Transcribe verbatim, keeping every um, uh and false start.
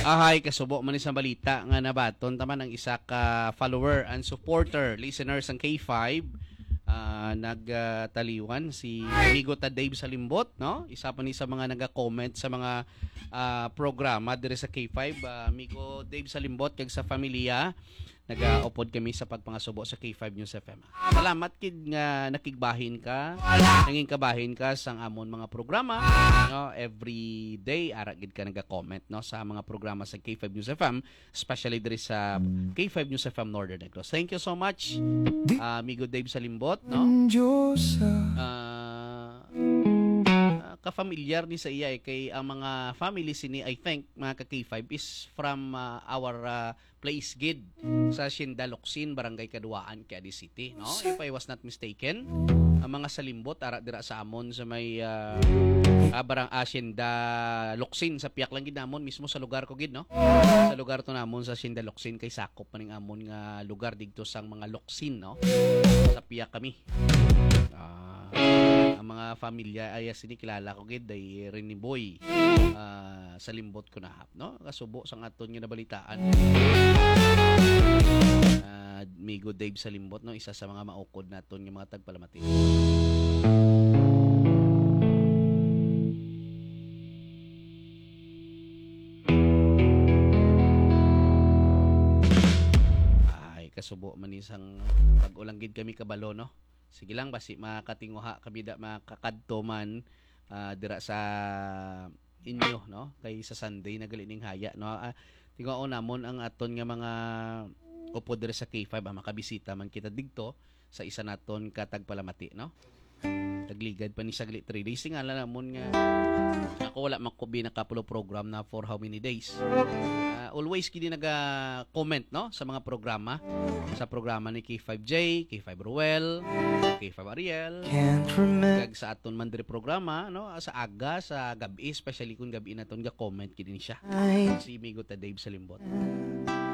Ahay, kasubo man ni sa balita nga nabaton taman ang isa ka follower and supporter, listeners ang K five. Uh, nagtaliwan si amigo ta Dave Salimbot, no? Isa pa ni sa mga naga-comment sa mga uh, programa dire sa K five. Uh, amigo Dave Salimbot kag sa pamilya, nag-upod kami sa pagpangasubo sa K five News F M. Salamat kid nga nakigbahin ka, nanging kabahin ka sang amon mga programa, no? Every day ara gid ka naga-comment, no, sa mga programa sa K five News F M, especially diri sa K five News F M Northern Negros. Thank you so much, uh, amigo Dave Salimbot, no? Uh, ka-familiar ni sa iya eh, kay ang mga family sini, I think mga ka K five is from uh, our uh, place gid sa Sindaloksin, Barangay Kaduaan, Quezon City, no? If I was not mistaken, ang mga Salimbot ara dira sa amon sa may uh, uh, barang Hacienda Loksin sa piyak lang gid namon mismo sa lugar ko gid, no? Sa lugar to namon sa Sindaloksin kay sakop maning amon nga lugar didto sang mga Loksin, no? Sa piyak kami. Ah, uh, ang mga pamilya ay sini kilala ko gid day Rene Boy, uh, sa limbot ko nahap, no? Kasubo sang aton nga nabalitaan. Uh, Migo Dave Salimbot, no, isa sa mga maukod naton nga mga tagpalamati. Ay, kasubo man isang pag-ulang gid kami kabalo, no? Sige lang basi makatinguha kami da makakadto man uh, dira sa inyo, no, kay sa Sunday na gali ning haya, no. Uh, tinguha namon ang aton nga mga upod diri sa K five, ah, makabisita man kita digto sa isa naton katagpalamati, no. Tagligad pa ni saglit three days nga lang namon nga ako wala makubi na couple program na for how many days. Uh, always kini naga-comment, no, sa mga programa, sa programa ni K five J, K five Ruel, K five Ariel, kag sa aton man diri programa, no, sa aga, sa gabi, especially kung gabi naton ga-comment kini siya si Migo ta Dave Salimbot.